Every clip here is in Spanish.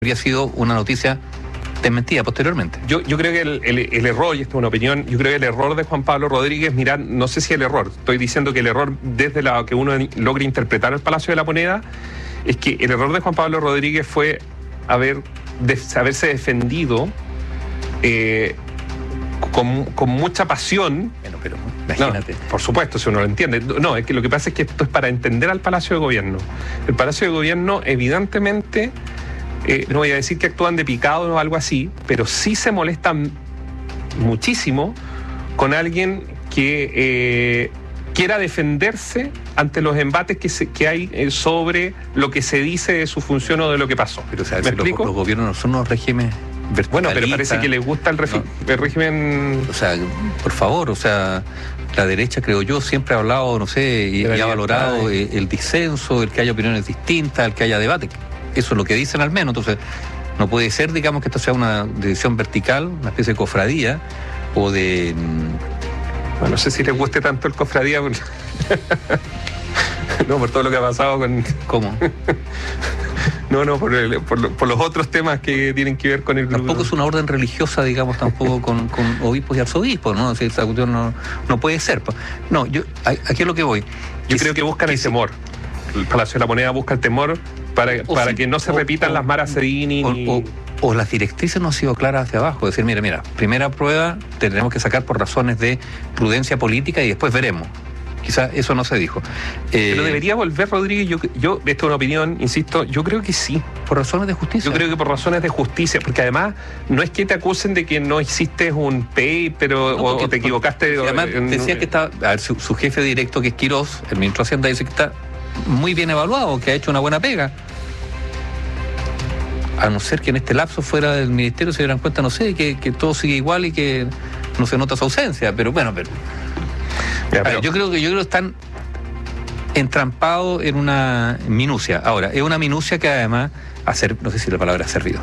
habría sido una noticia desmentida posteriormente. Yo creo que el error, y esta es una opinión, yo creo que el error de Juan Pablo Rodríguez, mirad, no sé si el error, estoy diciendo que el error desde la que uno logra interpretar el Palacio de la Moneda, es que el error de Juan Pablo Rodríguez fue haberse defendido con mucha pasión. Bueno, pero imagínate. No, por supuesto, si uno lo entiende. No, es que lo que pasa es que esto es para entender al Palacio de Gobierno. El Palacio de Gobierno, evidentemente, no voy a decir que actúan de picado o algo así, pero sí se molestan muchísimo con alguien que quiera defenderse ante los embates que hay sobre lo que se dice de su función o de lo que pasó. Pero, o sea, ¿me explico? Los gobiernos no son unos regímenes verticalistas. Bueno, pero parece que les gusta el régimen. O sea, por favor, o sea, la derecha, creo yo, siempre ha hablado, no sé, y ha valorado el disenso, el que haya opiniones distintas, el que haya debate. Eso es lo que dicen al menos. Entonces, no puede ser, digamos, que esto sea una decisión vertical, una especie de cofradía, o de... Bueno, no sé si les guste tanto el cofradía, no, por todo lo que ha pasado con... ¿Cómo? No, por los otros temas que tienen que ver con el grupo. Tampoco es una orden religiosa, digamos, tampoco con obispos y arzobispos, ¿no? O sea, esa cuestión no puede ser. No, aquí es lo que voy. Yo creo que buscan el temor. El Palacio de la Moneda busca el temor para que no se repitan las maras Sedini. O las directrices no han sido claras hacia abajo. Decir, mira, primera prueba tenemos que sacar por razones de prudencia política y después veremos. Quizás eso no se dijo. Pero debería volver, Rodríguez. Yo, esta es una opinión, insisto, yo creo que sí. ¿Por razones de justicia? Yo creo que por razones de justicia, porque además no es que te acusen de que no hiciste un paper o te equivocaste. Además, decía que está, a ver, su jefe directo, que es Quirós, el ministro de Hacienda, dice que está muy bien evaluado, que ha hecho una buena pega. A no ser que en este lapso fuera del ministerio se dieran cuenta, no sé, que todo sigue igual y que no se nota su ausencia, pero bueno, yo creo que están entrampados en una minucia. Ahora, es una minucia que además no sé si la palabra ha servido.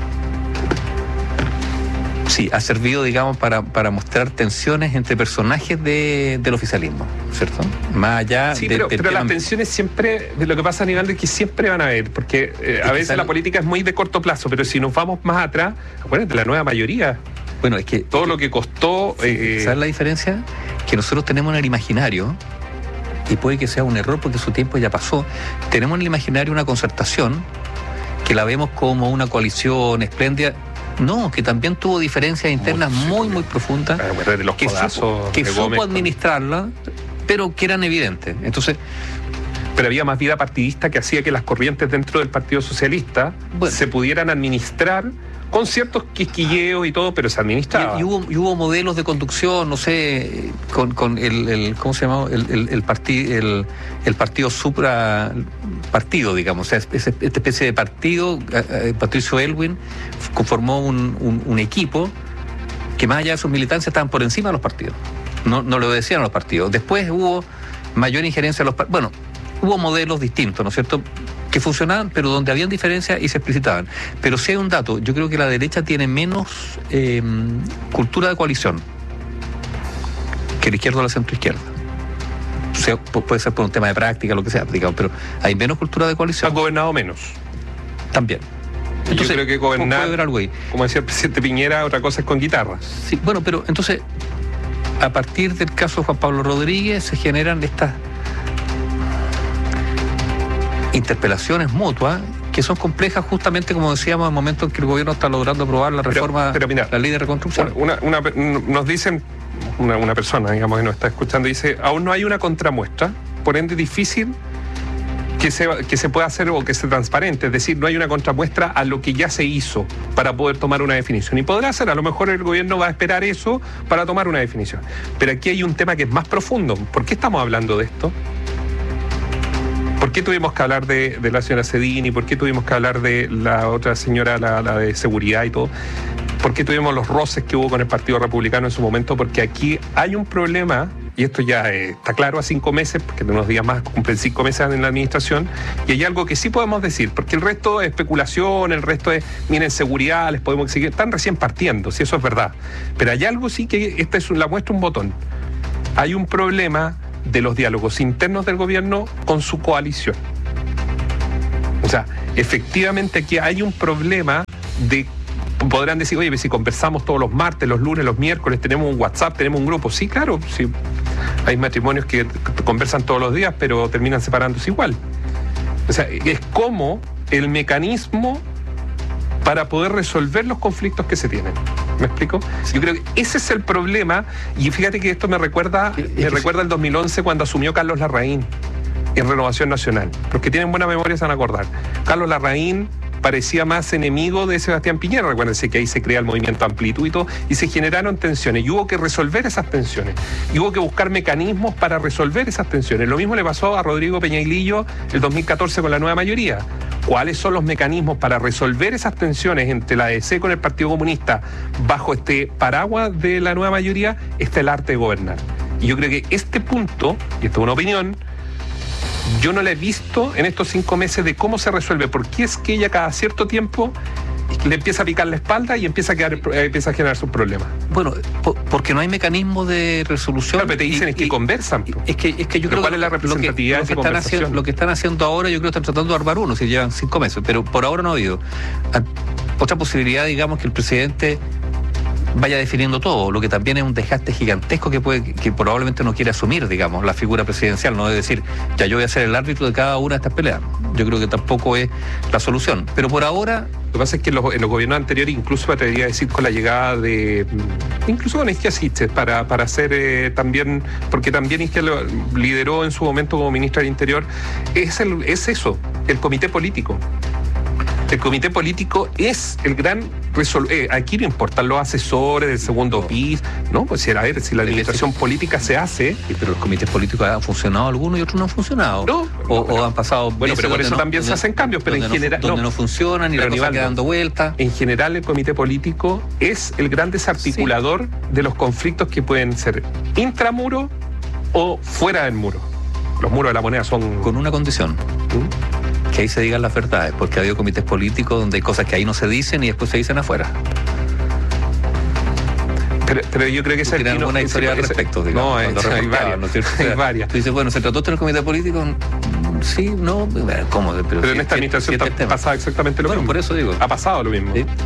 Sí, ha servido, digamos, para mostrar tensiones entre personajes del oficialismo, ¿cierto? Más allá sí, pero las tensiones siempre, de lo que pasa a nivel de que siempre van a haber, porque a veces la política es muy de corto plazo, pero si nos vamos más atrás, acuérdate, la nueva mayoría. Bueno, es que todo lo que costó. ¿Sabes la diferencia? Que nosotros tenemos en el imaginario, y puede que sea un error porque su tiempo ya pasó, tenemos en el imaginario una concertación que la vemos como una coalición espléndida. No, que también tuvo diferencias internas muy profundas, que supo administrarla, pero que eran evidentes. Entonces, pero había más vida partidista que hacía que las corrientes dentro del Partido Socialista se pudieran administrar con ciertos quisquilleos y todo, pero se administraba. Y hubo modelos de conducción, no sé, con el ¿cómo se llamaba? El partido partido, digamos, o sea, esta especie de partido. Patricio Aylwin conformó un equipo que más allá de sus militancias estaban por encima de los partidos. No le obedecían a los partidos. Después hubo mayor injerencia de los partidos. Bueno, hubo modelos distintos, ¿no es cierto?, que funcionaban, pero donde habían diferencias y se explicitaban. Pero si hay un dato, yo creo que la derecha tiene menos cultura de coalición que la izquierda o la centroizquierda. O sea, puede ser por un tema de práctica, lo que sea, digamos, pero hay menos cultura de coalición. Han gobernado menos. También. Entonces, yo creo que gobernar, puede haber algo ahí. Como decía el presidente Piñera, otra cosa es con guitarra. Sí, bueno, pero entonces, a partir del caso de Juan Pablo Rodríguez, se generan estas interpelaciones mutuas que son complejas, justamente como decíamos, en el momento en que el gobierno está logrando aprobar la reforma, mira, la ley de reconstrucción. Nos dicen, una persona, digamos, que nos está escuchando, dice, aún no hay una contramuestra, por ende difícil que se pueda hacer o que sea transparente, es decir, no hay una contramuestra a lo que ya se hizo para poder tomar una definición. Y podrá ser, a lo mejor el gobierno va a esperar eso para tomar una definición. Pero aquí hay un tema que es más profundo. ¿Por qué estamos hablando de esto? ¿Por qué tuvimos que hablar de la señora Sedini? ¿Por qué tuvimos que hablar de la otra señora, la de seguridad y todo? ¿Por qué tuvimos los roces que hubo con el Partido Republicano en su momento? Porque aquí hay un problema, y esto ya está claro a 5 meses, porque en unos días más cumplen 5 meses en la administración, y hay algo que sí podemos decir, porque el resto es especulación, el resto es, miren, seguridad, les podemos exigir, están recién partiendo, si eso es verdad. Pero hay algo sí que, esta es la muestra un botón. Hay un problema de los diálogos internos del gobierno con su coalición. O sea, efectivamente aquí hay un problema de... Podrán decir, oye, si conversamos todos los martes, los lunes, los miércoles, tenemos un WhatsApp, tenemos un grupo. Sí, claro, sí. Hay matrimonios que conversan todos los días, pero terminan separándose igual. O sea, es como el mecanismo para poder resolver los conflictos que se tienen. ¿Me explico? Yo creo que ese es el problema, y fíjate que esto me recuerda el 2011 cuando asumió Carlos Larraín en Renovación Nacional. Los que tienen buena memoria se van a acordar. Carlos Larraín parecía más enemigo de Sebastián Piñera. Recuérdense que ahí se crea el movimiento Amplitud y todo, y se generaron tensiones, y hubo que resolver esas tensiones, y hubo que buscar mecanismos para resolver esas tensiones. Lo mismo le pasó a Rodrigo Peñailillo el 2014 con la nueva mayoría. ¿Cuáles son los mecanismos para resolver esas tensiones entre la ADC con el Partido Comunista bajo este paraguas de la nueva mayoría? Está el arte de gobernar. Y yo creo que este punto, y esto es una opinión, yo no la he visto en estos 5 meses de cómo se resuelve. Porque es que ella cada cierto tiempo le empieza a picar la espalda y empieza a generar sus problemas. Bueno, porque no hay mecanismo de resolución. Claro, pero te dicen que conversan. Es que yo creo ¿cuál es la representatividad de esa conversación? Lo que están haciendo ahora, yo creo que están tratando de armar uno, si llevan 5 meses, pero por ahora no ha habido. Otra posibilidad, digamos, que el presidente vaya definiendo todo, lo que también es un desgaste gigantesco que probablemente no quiere asumir, digamos, la figura presidencial, no es decir, ya yo voy a ser el árbitro de cada una de estas peleas. Yo creo que tampoco es la solución. Pero por ahora... Lo que pasa es que en los gobiernos anteriores, incluso me atrevería a decir con la llegada de... Incluso con Isquia Siches, para hacer también... Porque también Isquia lo lideró en su momento como ministra del Interior. Es eso, el comité político. El comité político es el gran aquí no importan los asesores del segundo piso, ¿no? Pues a ver, si la administración política se hace... Pero los comités políticos han funcionado algunos y otros no han funcionado. No, o han pasado... Bueno, pero por eso también se hacen cambios, pero en general... Donde no funcionan y la cosa queda dando vueltas. En general, el comité político es el gran desarticulador de los conflictos que pueden ser intramuro o fuera del muro. Los muros de la moneda son... Con una condición. Que ahí se digan las verdades, porque ha habido comités políticos donde hay cosas que ahí no se dicen y después se dicen afuera. Pero yo creo que esa es alguna historia al respecto, digamos. No, hay varias. ¿No es cierto? Hay varias. Tú dices, bueno, ¿se trató en el comité político? Sí, no, ¿cómo? Pero en esta administración pasa exactamente lo mismo. Por eso digo. Ha pasado lo mismo. ¿Sí?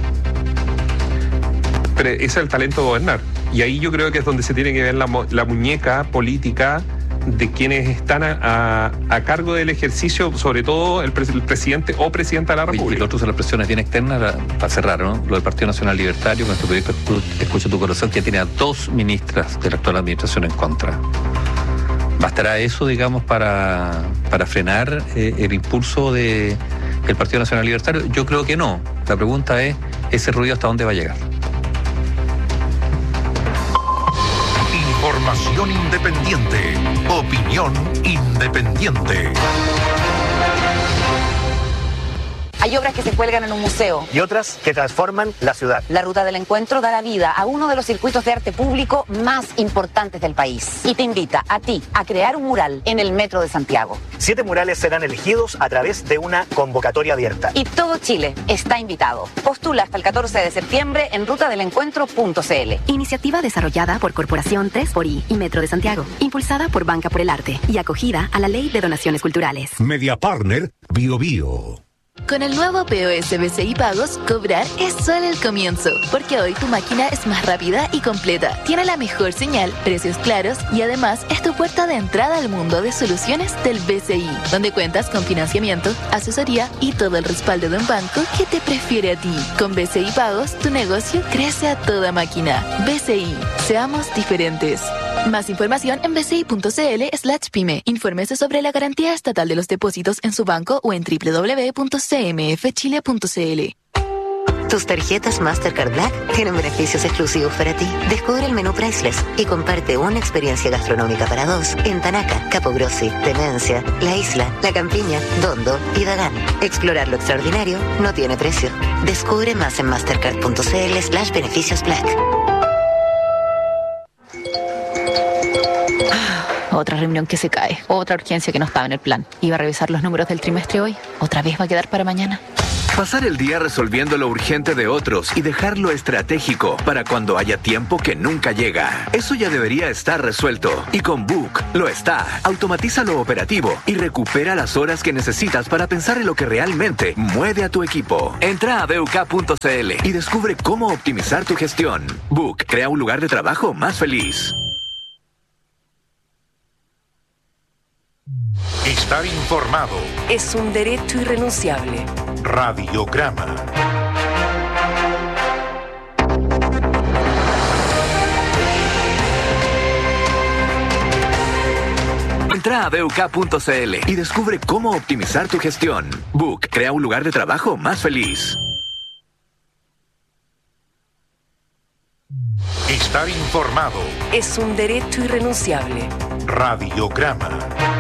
Pero ese es el talento de gobernar. Y ahí yo creo que es donde se tiene que ver la muñeca política de quienes están a cargo del ejercicio, sobre todo el presidente o presidenta de la República. Y lo otro son las presiones bien externas, para cerrar, ¿no? Lo del Partido Nacional Libertario, con este proyecto Escucha tu Corazón, que tiene a 2 ministras de la actual administración en contra. ¿Bastará eso, digamos, para frenar el impulso del Partido Nacional Libertario? Yo creo que no. La pregunta es, ¿ese ruido hasta dónde va a llegar? Información independiente. Opinión independiente. Hay obras que se cuelgan en un museo. Y otras que transforman la ciudad. La Ruta del Encuentro da la vida a uno de los circuitos de arte público más importantes del país. Y te invita a ti a crear un mural en el Metro de Santiago. 7 murales serán elegidos a través de una convocatoria abierta. Y todo Chile está invitado. Postula hasta el 14 de septiembre en rutadelencuentro.cl. Iniciativa desarrollada por Corporación 3xI y Metro de Santiago. Impulsada por Banca por el Arte y acogida a la Ley de Donaciones Culturales. Media Partner BioBio. Con el nuevo POS BCI Pagos, cobrar es solo el comienzo, porque hoy tu máquina es más rápida y completa, tiene la mejor señal, precios claros y además es tu puerta de entrada al mundo de soluciones del BCI, donde cuentas con financiamiento, asesoría y todo el respaldo de un banco que te prefiere a ti. Con BCI Pagos, tu negocio crece a toda máquina. BCI, seamos diferentes. Más información en bci.cl/pyme. Infórmese sobre la garantía estatal de los depósitos en su banco o en www.cmfchile.cl. Tus tarjetas Mastercard Black tienen beneficios exclusivos para ti. Descubre el menú Priceless y comparte una experiencia gastronómica para 2 en Tanaca, Capogrossi, Demencia, La Isla, La Campiña, Dondo y Dagán. Explorar lo extraordinario no tiene precio. Descubre más en mastercard.cl/beneficios Black. Otra reunión que se cae, otra urgencia que no estaba en el plan. Iba a revisar los números del trimestre hoy, otra vez va a quedar para mañana. Pasar el día resolviendo lo urgente de otros y dejar lo estratégico para cuando haya tiempo que nunca llega. Eso ya debería estar resuelto. Y con Book lo está. Automatiza lo operativo y recupera las horas que necesitas para pensar en lo que realmente mueve a tu equipo. Entra a BUK.cl y descubre cómo optimizar tu gestión. Book crea un lugar de trabajo más feliz. Estar informado. Es un derecho irrenunciable. Radiograma. Entra a BUK.cl y descubre cómo optimizar tu gestión. Book crea un lugar de trabajo más feliz. Estar informado. Es un derecho irrenunciable. Radiograma.